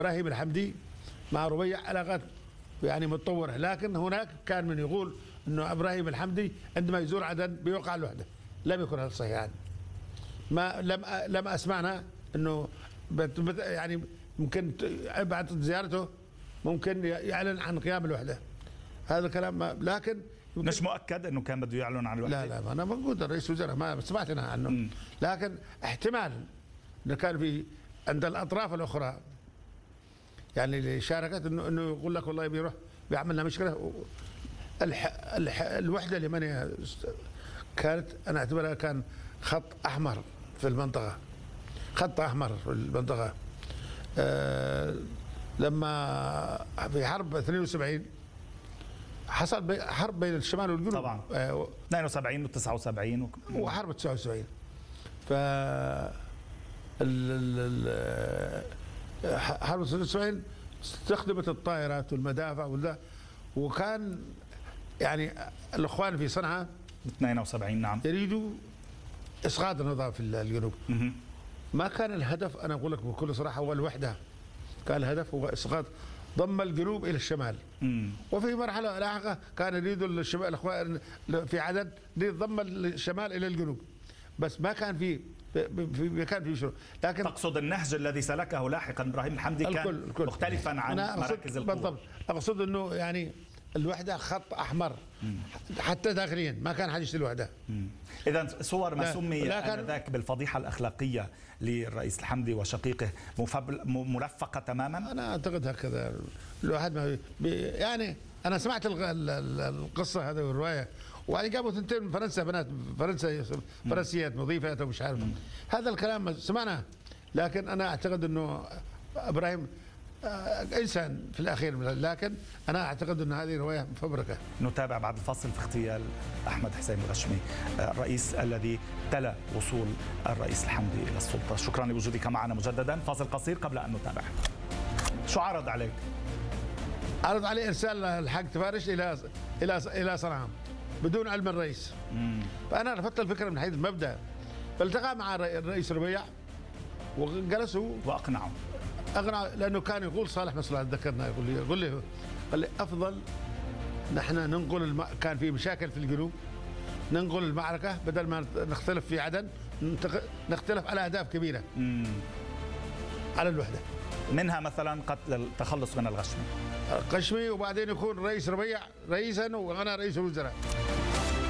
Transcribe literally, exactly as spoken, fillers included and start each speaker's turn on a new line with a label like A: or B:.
A: ابراهيم الحمدي مع ربيع علاقات يعني متطوره، لكن هناك كان من يقول انه ابراهيم الحمدي عندما يزور عدن بيوقع الوحده. لم يكن هذا صحيحا. ما لم لم اسمعنا انه يعني ممكن بعد زيارته ممكن يعلن عن قيام الوحده. هذا الكلام ما لكن
B: مش مؤكد انه كان بده يعلن عن الوحده.
A: لا لا انا موجود رئيس وزراء ما سمعت انا عنه. م. لكن احتمال انه كان في عند الاطراف الاخرى يعني اللي شاركت انه انه يقول لك والله بيروح بيعمل لنا مشكله. الح... الح... الوحده اليمنيه كانت انا اعتبرها كان خط احمر في المنطقه، خط احمر في المنطقه. أه لما في حرب اثنين وسبعين حصل حرب بين الشمال والجنوب
B: طبعا
A: أه
B: اثنين وسبعين وتسعة وسبعين
A: وحرب تسعة وسبعين. ف حرب تسعة وسبعين استخدمت الطائرات والمدافع وده، وكان يعني الاخوان في صنعاء
B: اثنين وسبعين نعم
A: يريدوا اسقاط النظام في الجنوب. ما كان الهدف، انا اقول لك بكل صراحه، هو الوحده. كان الهدف هو اسقاط ضم الجنوب الى الشمال. مم. وفي مرحله لاحقه كان يريدوا الشمال الاخوان في عدد ضم الشمال الى الجنوب، بس ما كان في في كان في شروط. لكن
B: تقصد النهج الذي سلكه لاحقا ابراهيم الحمدي كان الكل الكل. مختلفا عن مراكز القوه.
A: بالضبط، اقصد انه يعني الوحده خط احمر. مم. حتى داخليا ما كان حد يشتري الوحده.
B: اذا صور ما سمي انذاك بالفضيحه الاخلاقيه للرئيس الحمدي وشقيقه مرفقه تماما.
A: انا اعتقد هكذا. الواحد ما يعني انا سمعت القصه هذه والروايه، وبعدين جابوا ثنتين من فرنسا، بنات فرنسا فرنسيات مضيفات ومش عارف. هذا الكلام سمعناه، لكن انا اعتقد انه ابراهيم انسان في الاخير، لكن انا اعتقد ان هذه روايه مفبركه.
B: نتابع بعد الفصل في اغتيال احمد حسين الغشمي، الرئيس الذي تلا وصول الرئيس الحمدي الى السلطه. شكرا لوجودك معنا مجددا. فاصل قصير قبل ان نتابع. شو عرض عليك؟
A: عرض علي ارسال الحاج تفارش الى الى الى صنعاء بدون علم الرئيس. مم. فانا رفضت الفكره من حيث المبدا. فالتقى مع الرئيس ربيع وجلسوا
B: واقنعوا
A: اقنع، لانه كان يقول صالح مصلحه، ذكرنا يقول لي يقول لي قال لي افضل نحن ننقل الم... كان في مشاكل في الجنوب، ننقل المعركه بدل ما نختلف في عدن، نختلف على اهداف كبيره. مم. على الوحده،
B: منها مثلا قتل التخلص من الغشمي
A: الغشمي، وبعدين يكون رئيس ربيع رئيسا وانا رئيس الوزراء.